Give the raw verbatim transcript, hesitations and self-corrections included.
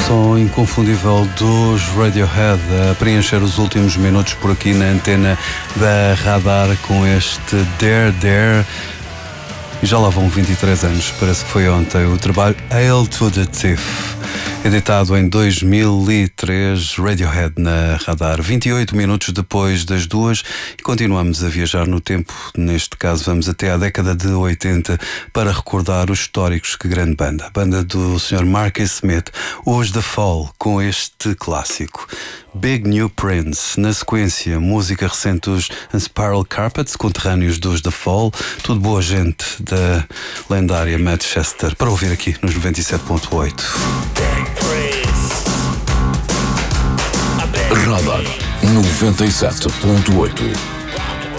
som inconfundível dos Radiohead a preencher os últimos minutos por aqui na antena da Radar com este Dare Dare. E já lá vão vinte e três anos, parece que foi ontem, o trabalho Hail to the Thief, editado em dois mil e três, Radiohead na Radar. vinte e oito minutos depois das duas e continuamos a viajar no tempo. Neste caso vamos até à década de oitenta para recordar os históricos. Que grande banda, a banda do senhor Marcus Smith, hoje The Fall, com este clássico Big New Prince. Na sequência, música recente dos Spiral Carpets, conterrâneos dos The Fall. Tudo boa gente da lendária Manchester, para ouvir aqui nos noventa e sete ponto oito. Radar noventa e sete ponto oito.